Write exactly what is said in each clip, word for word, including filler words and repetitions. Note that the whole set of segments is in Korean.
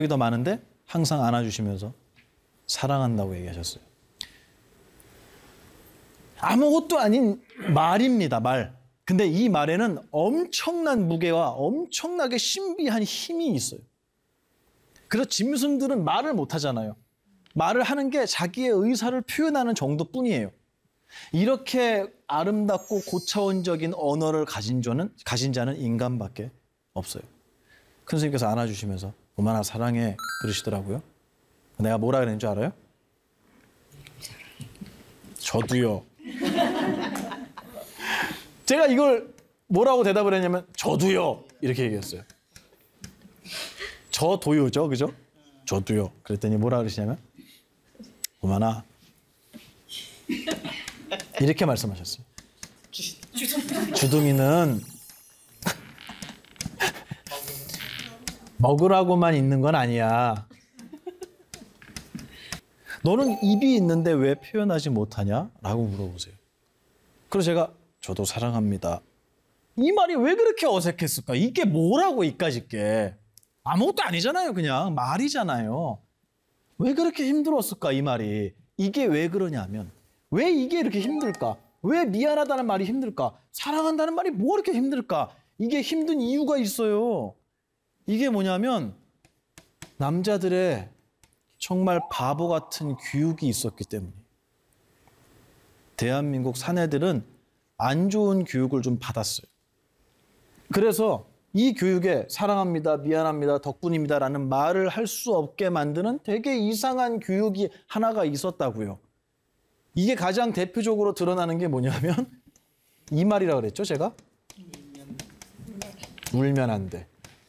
더 많은데 항상 안아주시면서 사랑한다고 얘기하셨어요. 아무것도 아닌 말입니다, 말. 근데 이 말에는 엄청난 무게와 엄청나게 신비한 힘이 있어요. 그래서 짐승들은 말을 못 하잖아요. 말을 하는 게 자기의 의사를 표현하는 정도뿐이에요. 이렇게 아름답고 고차원적인 언어를 가진 자는, 가진 자는 인간밖에 없어요. 큰 스님께서 안아주시면서 얼마나 사랑해 그러시더라고요. 내가 뭐라 그랬는 줄 알아요? 저도요. 제가 이걸 뭐라고 대답을 했냐면 저도요 이렇게 얘기했어요. 저도요죠, 그죠? 저도요. 그랬더니 뭐라 그러시냐면 오마나 이렇게 말씀하셨어요. 주둥이는 먹으라고만 있는 건 아니야. 너는 입이 있는데 왜 표현하지 못하냐? 라고 물어보세요. 그래서 제가 저도 사랑합니다. 이 말이 왜 그렇게 어색했을까? 이게 뭐라고 이까짓게. 아무것도 아니잖아요. 그냥 말이잖아요. 왜 그렇게 힘들었을까? 이 말이. 이게 왜 그러냐면 왜 이게 이렇게 힘들까? 왜 미안하다는 말이 힘들까? 사랑한다는 말이 뭐 이렇게 힘들까? 이게 힘든 이유가 있어요. 이게 뭐냐면 남자들의 정말 바보 같은 교육이 있었기 때문에. 대한민국 사내들은 안 좋은 교육을 좀 받았어요. 그래서 이 교육에 사랑합니다, 미안합니다, 덕분입니다라는 말을 할 수 없게 만드는 되게 이상한 교육이 하나가 있었다고요. 이게 가장 대표적으로 드러나는 게 뭐냐면 이 말이라고 그랬죠, 제가? 울면 안 돼.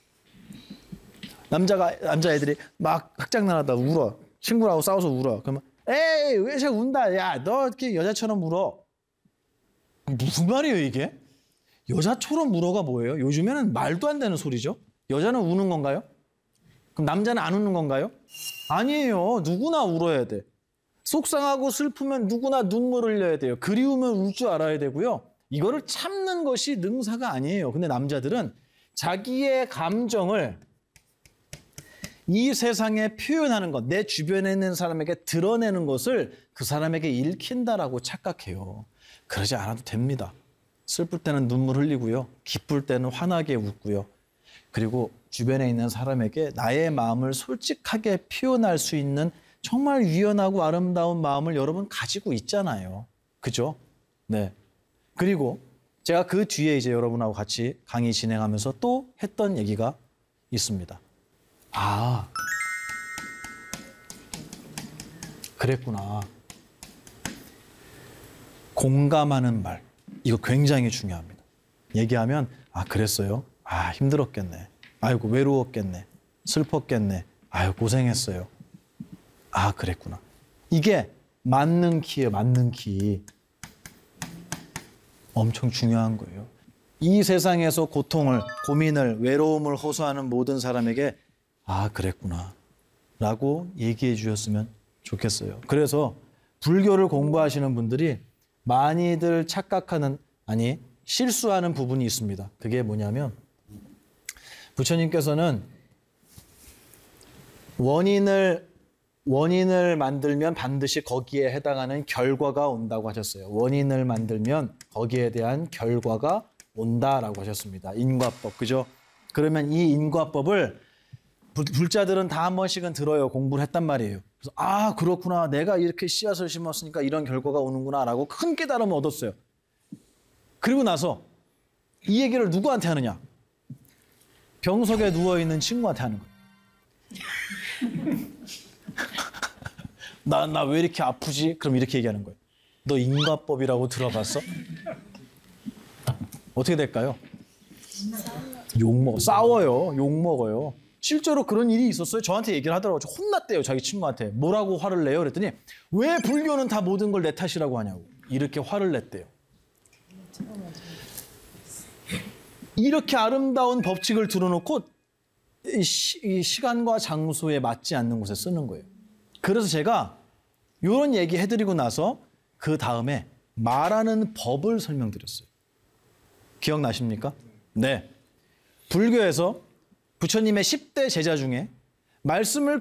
남자가, 남자애들이 막 학장난하다 울어. 친구라고 싸워서 울어. 그러면 에이, 왜 쟤 운다. 야, 너 이렇게 여자처럼 울어. 무슨 말이에요, 이게? 여자처럼 울어가 뭐예요? 요즘에는 말도 안 되는 소리죠. 여자는 우는 건가요? 그럼 남자는 안 우는 건가요? 아니에요. 누구나 울어야 돼. 속상하고 슬프면 누구나 눈물 흘려야 돼요. 그리우면 울 줄 알아야 되고요. 이거를 참는 것이 능사가 아니에요. 근데 남자들은 자기의 감정을 이 세상에 표현하는 것, 내 주변에 있는 사람에게 드러내는 것을 그 사람에게 읽힌다라고 착각해요. 그러지 않아도 됩니다. 슬플 때는 눈물 흘리고요. 기쁠 때는 환하게 웃고요. 그리고 주변에 있는 사람에게 나의 마음을 솔직하게 표현할 수 있는 정말 유연하고 아름다운 마음을 여러분 가지고 있잖아요. 그죠? 네. 그리고 제가 그 뒤에 이제 여러분하고 같이 강의 진행하면서 또 했던 얘기가 있습니다. 아, 그랬구나. 공감하는 말. 이거 굉장히 중요합니다. 얘기하면 아, 그랬어요? 아, 힘들었겠네. 아이고, 외로웠겠네. 슬펐겠네. 아유, 고생했어요. 아, 그랬구나. 이게 맞는 키예요, 맞는 키. 엄청 중요한 거예요. 이 세상에서 고통을, 고민을, 외로움을 호소하는 모든 사람에게 아, 그랬구나 라고 얘기해 주셨으면 좋겠어요. 그래서 불교를 공부하시는 분들이 많이들 착각하는, 아니 실수하는 부분이 있습니다. 그게 뭐냐면 부처님께서는 원인을 원인을 만들면 반드시 거기에 해당하는 결과가 온다고 하셨어요. 원인을 만들면 거기에 대한 결과가 온다라고 하셨습니다. 인과법, 그죠? 그러면 이 인과법을 불자들은 다 한 번씩은 들어요. 공부를 했단 말이에요. 그래서 아, 그렇구나. 내가 이렇게 씨앗을 심었으니까 이런 결과가 오는구나 라고 큰 깨달음을 얻었어요. 그리고 나서 이 얘기를 누구한테 하느냐? 병석에 누워있는 친구한테 하는 거예요. 나, 나 왜 이렇게 아프지? 그럼 이렇게 얘기하는 거예요. 너 인과법이라고 들어봤어? 어떻게 될까요? 욕먹어. 싸워요. 욕먹어요. 실제로 그런 일이 있었어요. 저한테 얘기를 하더라고요. 저 혼났대요. 자기 친구한테. 뭐라고 화를 내요? 그랬더니 왜 불교는 다 모든 걸 내 탓이라고 하냐고. 이렇게 화를 냈대요. 이렇게 아름다운 법칙을 들어놓고 이, 시, 이 시간과 장소에 맞지 않는 곳에 쓰는 거예요. 그래서 제가 이런 얘기 해드리고 나서 그 다음에 말하는 법을 설명드렸어요. 기억나십니까? 네. 불교에서 부처님의 십 대 제자 중에 말씀을